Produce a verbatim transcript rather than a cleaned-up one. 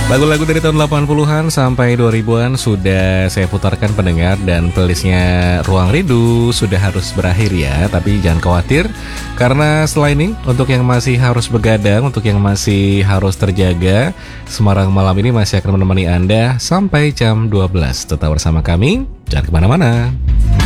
Lagu-lagu dari tahun delapan puluhan sampai dua ribuan sudah saya putarkan pendengar, dan playlistnya Ruang Rindu sudah harus berakhir ya. Tapi jangan khawatir, karena setelah ini untuk yang masih harus begadang, untuk yang masih harus terjaga, Semarang Malam ini masih akan menemani Anda sampai jam dua belas. Tetap bersama kami, jangan kemana-mana.